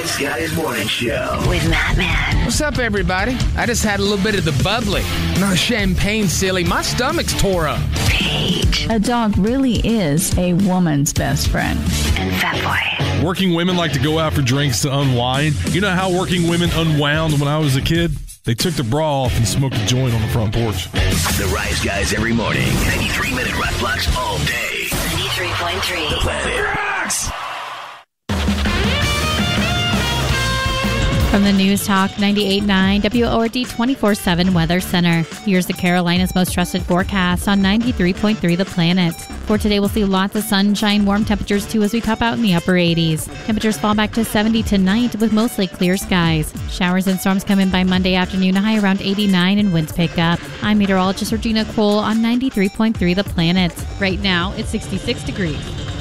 Wise Guys Morning Show with Matt Man. What's up, everybody? I just had a little bit of the bubbly. Not champagne, silly. My stomach's tore up. Paige. A dog really is a woman's best friend. And Fat Boy. Working women like to go out for drinks to unwind. You know how working women unwound when I was a kid? They took the bra off and smoked a joint on the front porch. The Rise Guys every morning. 93-minute rock blocks all day. 93.3. The Planet Rocks. From the News Talk 98.9 WORD 24/7 Weather Center. Here's the Carolinas' most trusted forecast on 93.3 The Planet. For today, we'll see lots of sunshine, warm temperatures too as we top out in the upper 80s. Temperatures fall back to 70 tonight with mostly clear skies. Showers and storms come in by Monday afternoon, a high around 89 and winds pick up. I'm meteorologist Regina Cole on 93.3 The Planet. Right now, it's 66 degrees.